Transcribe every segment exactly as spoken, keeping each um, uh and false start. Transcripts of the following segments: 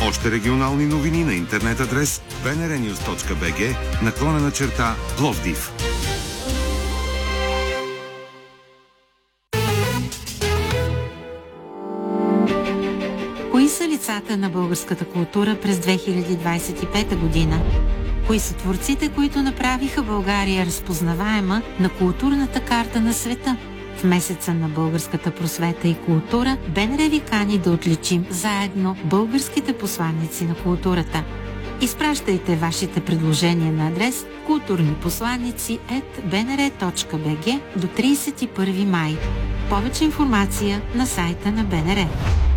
Още регионални новини на интернет адрес би ен ар нюз точка би джи наклонена черта Пловдив. Кои са лицата на българската култура през две хиляди двадесет и пета година? Кои са творците, които направиха България разпознаваема на културната карта на света? В месеца на българската просвета и култура Б Н Р ви кани да отличим заедно българските посланици на културата. Изпращайте вашите предложения на адрес културнипосланици ет би ен ар точка би джи до тридесет и първи май. Повече информация на сайта на Б Н Р.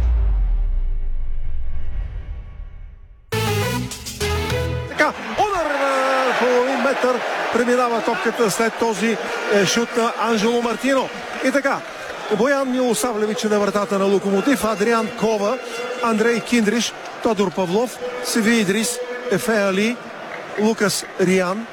Така, удар на половин метър преминава топката след този е, шут на Анжело Мартино. И така, Боян Милосавлевич на вратата на Локомотив, Адриан Кова, Андрей Киндриш, Тодор Павлов, Севи Идрис, Ефе Али, Лукас Риан.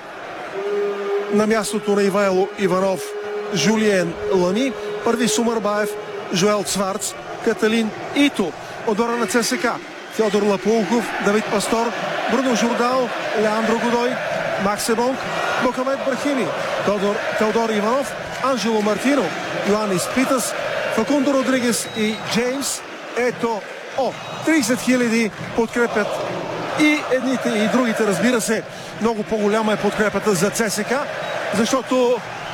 На мястото на Ивайло Иванов, Жулиен Лами, Първи Сумарбаев, Жоел Цварц, Каталин Ито. Отбора на Це Ес Ка, Фьодор Лапулков, Давид Пастор, Бруно Журдао, Леандро Годой, Макс Ебонг, Мохамед Брахими, Тодор, Теодор Иванов, Анжело Мартино, Йоанис Питас, Факундо Родригес и Джеймс. Ето, о, тридесет хиляди подкрепят и едните и другите, разбира се. Много по-голяма е подкрепата за Це Ес Ка, защото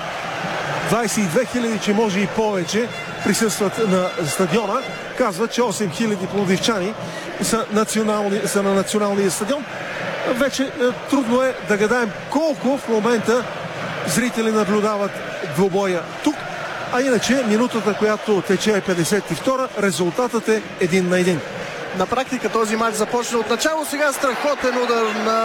двадесет и две хиляди, че може и повече, присъстват на стадиона. Казват, че осем хиляди пловдивчани са, национални, са на националния стадион. Вече е, трудно е да гадаем колко в момента зрители наблюдават двубоя тук. А иначе минутата, която тече е петдесет и втора, резултатът е един на един. На практика този матч започна от начало. Сега страхотен удар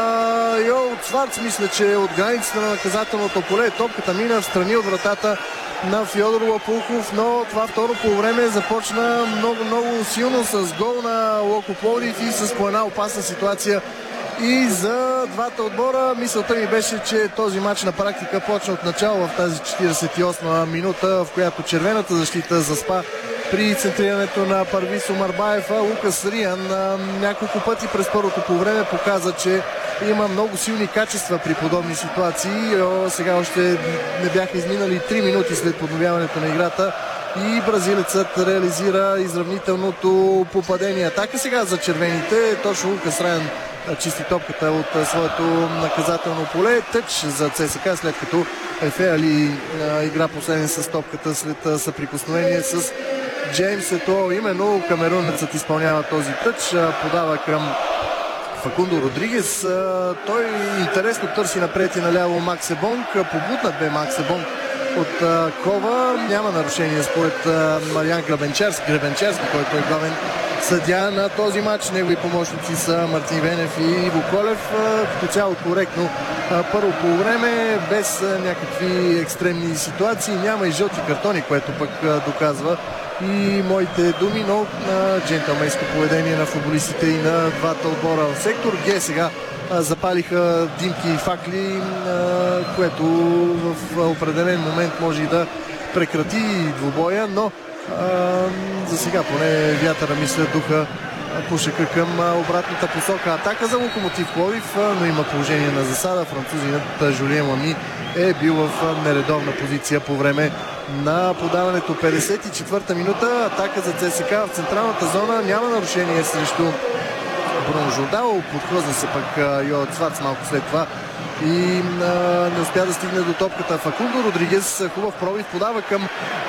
на Йоел Цварц. Мисля, че от границата на наказателното поле топката мина в страни от вратата на Фьодор Лапулков, но това второ по време започна много-много силно с гол на Локо Пловдив и с по една опасна ситуация и за двата отбора. Мисълта ми беше, че този матч на практика почна от начало в тази четиридесет и осма минута, в която червената защита заспа при центрирането на Първи Сумарбаев. Лукас Риан няколко пъти през първото по време показа, че има много силни качества при подобни ситуации. Сега още не бяха изминали три минути след подновяването на играта и бразилецът реализира изравнителното попадение. Атака сега за червените. Точно Лукас Риан чисти топката от своето наказателно поле. Тъч за Це Ес Ка, след като Ефе Али игра последен с топката след съприкосновение с Джеймс. Ето именно камерунецът изпълнява този тъч, подава към Факундо Родригес. Той интересно търси напред и наляво Макс Ебонг. Побутнат бе Макс Ебонг от Кова. Няма нарушение според Мариан Гребенчерски, Гребенчерски, който е главен съдия на този матч. Негови помощници са Мартин Венев и Иво Колев. Като цяло коректно първо по време, без някакви екстремни ситуации. Няма и жълти картони, което пък доказва и моите думи, но на джентълменско поведение на футболистите и на двата отбора в сектор Г. Сега запалиха димки и факли, което в определен момент може и да прекрати двубоя, но за сега поне вятъра, мисля, духа пушека към обратната посока. Атака за Локомотив Пловдив, но има положение на засада. Французинът Жулиен Лами е бил в нередовна позиция по време на подаването. петдесет и четвърта минута. Атака за Це Ес Ка в централната зона. Няма нарушение срещу Бруно Журдао. Подхлъзна се пък Йоел Цварц малко след това и а, не успя да стигне до топката. Факундо Родригес, хубав пробив, подава към